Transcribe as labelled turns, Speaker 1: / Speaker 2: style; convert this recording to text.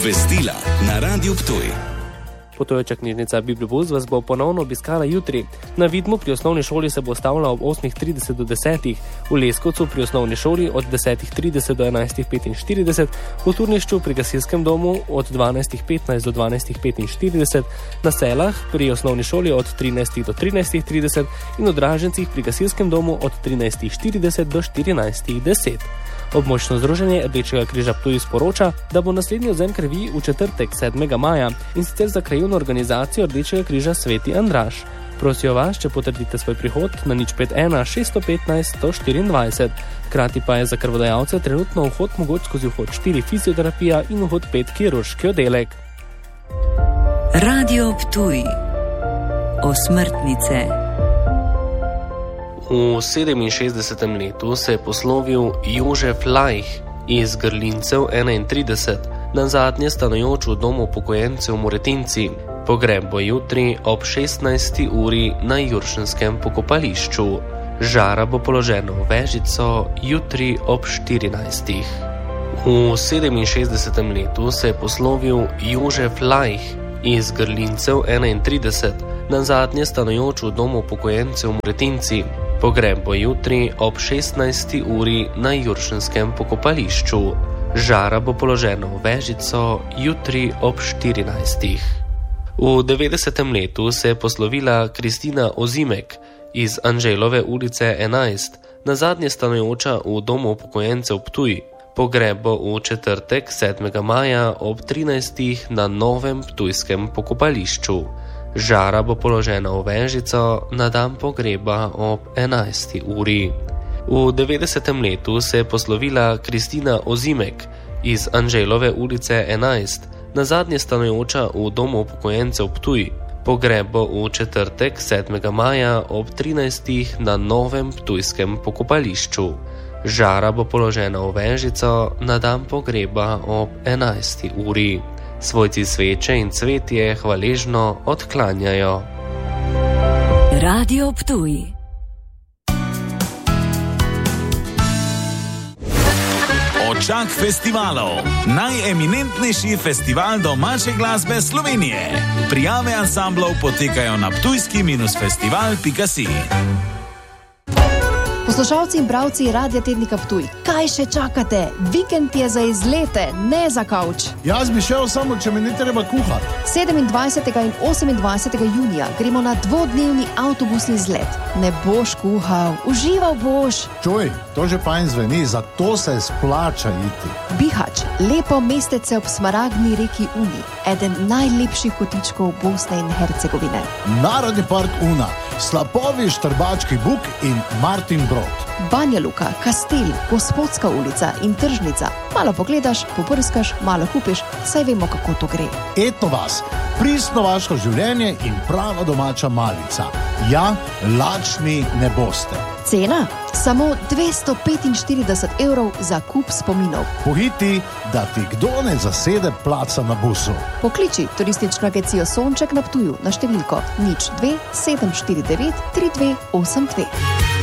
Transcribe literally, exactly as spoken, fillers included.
Speaker 1: Obvestila na Radiu Ptuj.
Speaker 2: Potujoča knjižnica Bibliobus vas bo ponovno obiskala jutri. Na Vidmu pri osnovni šoli se bo stavila ob osmih trideset do desetih, v Leskovcu pri osnovni šoli od desetih trideset do enajstih petinštirideset, v Turnišču pri gasilskem domu od dvanajstih petnajst do dvanajstih petinštirideset, na Selah pri osnovni šoli od trinajstih do trinajstih trideset in v Dražencih pri gasilskem domu od trinajstih štirideset do štirinajstih deset. Območno združenje Rdečega križa Ptuj sporoča, da bo naslednji odvzem krvi v četrtek sedmega maja in sicer za krajevno organizacijo Rdečega križa Sveti Andraž. Prosijo vas, če potrdite svoj prihod na nič pet ena šeststo petnajst sto štiriindvajset. Hkrati pa je za krvodajalce trenutno vhod mogoč skozi vhod štiri fizioterapija in vhod pet kirurški oddelek.
Speaker 3: Radio Ptuj. Osmrtnice.
Speaker 2: V sedeminšestdesetem letu se je poslovil Jožef Lajh iz Grlincev enaintrideset, nazadnje stanujoč v domu upokojencev v Moretinci. Pogreb bo jutri ob šestnajsti uri na Juršenskem pokopališču. Žara bo položena v vežico jutri ob štirinajstih. V sedeminšestdesetem letu se je poslovil Jožef Lajh iz Grlincev enaintrideset, nazadnje stanujoč v domu upokojencev v Moretinci. Pogreb bo jutri ob šestnajsti uri na Juršenskem pokopališču. Žara bo položena v vežico jutri ob štirinajstih. V devetdesetem letu se je poslovila Kristina Ozimek iz Anželove ulice enajst, nazadnje stanujoča v domu upokojencev Ptuj. Pogreb bo v četrtek sedmega maja ob trinajstih na novem ptujskem pokopališču. Žara bo položena v vežico na dan pogreba ob enajsti uri. V devetdesetem letu se je poslovila Kristina Ozimek iz Anželove ulice enajst, nazadnje stanujoča v domu upokojencev Ptuj. Pogreb bo v četrtek sedmega maja ob trinajstih na novem ptujskem pokopališču. Žara bo položena v vežico na dan pogreba ob enajsti uri. Svojci sveče in cvetje hvaležno odklanjajo.
Speaker 3: Radio Ptuj.
Speaker 1: Očak festivalov. Najeminentnejši festival domače glasbe Slovenije. Prijave ansamblov potekajo na ptujski-festival pika si.
Speaker 4: Poslušalci in bralci Radia Tednika Ptuj, kaj še čakate? Vikend je za izlete, ne za kavč.
Speaker 5: Jaz bi šel samo, če mi ni treba kuhati.
Speaker 4: sedemindvajsetega in osemindvajsetega junija gremo na dvodnevni avtobusni izlet. Ne boš kuhal, užival boš.
Speaker 5: Čuj, to že fajn zveni, zato se splača iti.
Speaker 4: Bihač, lepo mestece ob smaragdni reki Uni, eden najlepših kotičkov Bosne in Hercegovine.
Speaker 5: Narodni park Una, slapovi Štrbački buk in Martin Brod.
Speaker 4: Banja Luka, Kastel, Gospodska ulica in Tržnica. Malo pogledaš, poprskaš, malo kupiš, saj vemo, kako to gre.
Speaker 5: Etno vas, pristno vaško življenje in prava domača malica. Ja, lačni ne boste.
Speaker 4: Cena? Samo dvesto petinštirideset evrov za kup spominov.
Speaker 5: Pohiti, da ti kdo ne zasede placa na busu.
Speaker 4: Pokliči turistično agencijo Sonček na Ptuju na številko nič dve sedem štiri devet tri dve osem dve.